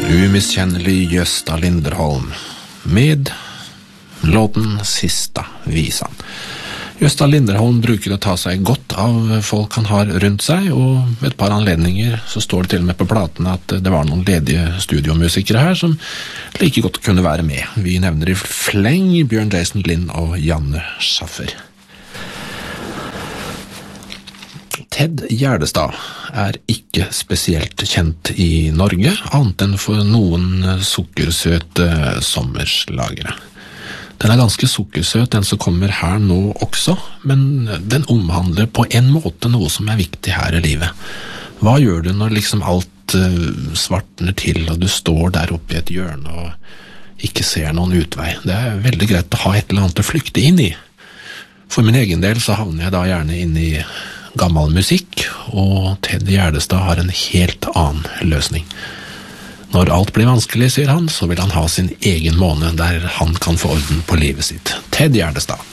Umiskjennelig Gösta Linderholm med låten Sista visan. Gösta Linderholm bruker å ta seg godt av folk han har rundt seg, og ved et par anledninger så står det til og med på platene at det var noen ledige studiomusikere her som like godt kunne være med. Vi nevner i fleng Bjørn Jason Lind og Janne Schaffer. Ted Gärdestad ikke spesielt kjent i Norge, annet enn for noen sukkersøte sommerslagere. Den ganske sukkersøt, den som kommer her nå også, men den omhandler på en måte noe som viktig her i livet. Hva gjør du når liksom alt svartner til, og du står der oppe i et hjørne og ikke ser noen utvei? Det veldig greit å ha et eller annet å flykte inn i. For min egen del så havner jeg da gjerne inn i gammel musikk, og Ted Gärdestad har en helt annen løsning. Når alt blir vanskelig, sier han, så vil han ha sin egen måned der han kan få orden på livet sitt. Ted Gärdestad.